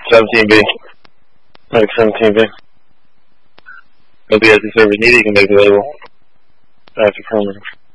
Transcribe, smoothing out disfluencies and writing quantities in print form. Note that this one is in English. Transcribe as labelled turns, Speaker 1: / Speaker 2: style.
Speaker 1: 17B. Medic 17B. If he has the service needed, you can make it available. That's affirmative.